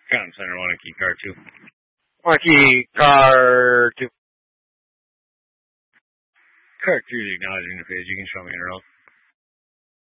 Comm Center 1 and key car 2. Key car 2. Car 2 is acknowledging the phase. You can show me in a row.